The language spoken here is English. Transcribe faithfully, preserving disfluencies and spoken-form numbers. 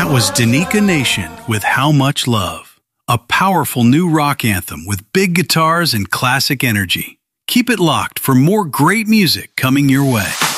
That was Danica Nation with How Much Love, a powerful new rock anthem with big guitars and classic energy. Keep it locked for more great music coming your way.